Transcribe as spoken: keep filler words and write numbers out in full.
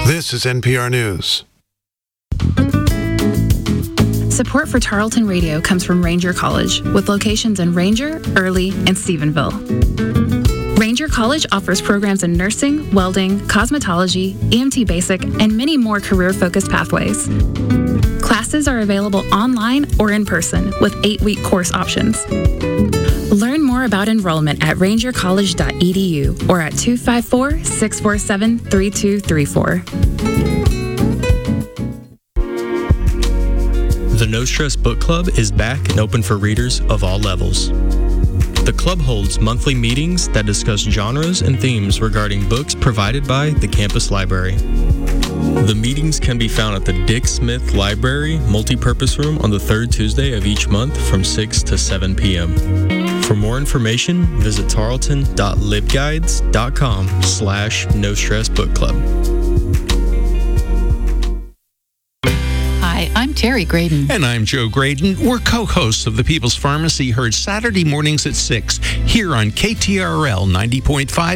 This is N P R News. Support for Tarleton Radio comes from Ranger College, with locations in Ranger, Early, and Stephenville. Ranger College offers programs in nursing, welding, cosmetology, E M T Basic, and many more career-focused pathways. Classes are available online or in person, with eight-week course options. Learn more about enrollment at ranger college dot e d u or at two five four, six four seven, three two three four. The No Stress Book Club is back and open for readers of all levels. The club holds monthly meetings that discuss genres and themes regarding books provided by the campus library. The meetings can be found at the Dick Smith Library Multipurpose Room on the third Tuesday of each month from six to seven p.m. For more information, visit tarleton dot libguides dot com slash no stress book club. Hi, I'm Terry Graydon. And I'm Joe Graydon. We're co-hosts of The People's Pharmacy, heard Saturday mornings at six here on K T R L ninety point five